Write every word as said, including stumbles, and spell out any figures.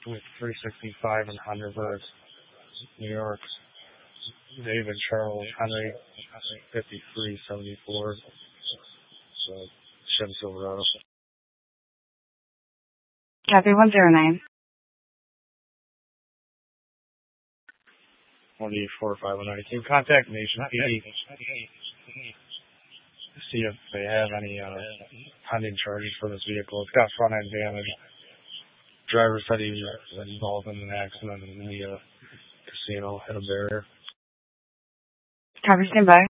with three sixty-five in Huntersburg, New York. David Charles Henry, fifty-three seventy-four. So, Chevy Silverado. Copy one zero nine. one eight four five one nine two. Contact Nation P D. See if they have any uh, pending charges for this vehicle. It's got front end damage. Driver said he was involved in an accident in the uh, casino, hit a barrier. Copy, stand by.